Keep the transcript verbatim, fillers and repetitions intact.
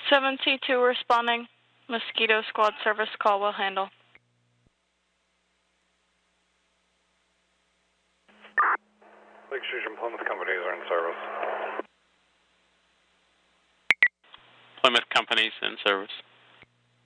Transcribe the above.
seven C two responding. Mosquito Squad service call will handle. Lake Street and Plymouth companies are in service. Plymouth companies in service.